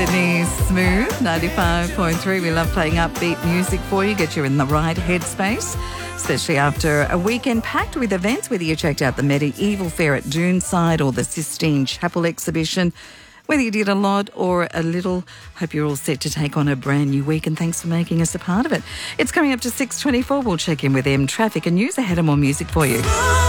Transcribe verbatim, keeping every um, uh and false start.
Sydney Smooth, ninety-five point three. We love playing upbeat music for you, get you in the right headspace, especially after a weekend packed with events, whether you checked out the Medieval Fair at Doonside or the Sistine Chapel exhibition. Whether you did a lot or a little, hope you're all set to take on a brand new week, and thanks for making us a part of it. It's coming up to six twenty-four. We'll check in with them. Traffic and news ahead, and more music for you.